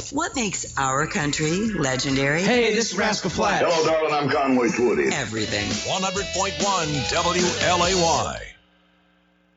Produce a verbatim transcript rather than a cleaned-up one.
What makes our country legendary? Hey, this is Rascal Flatts. Hello, darling. I'm Conway Twitty. Everything. one hundred point one W L A Y.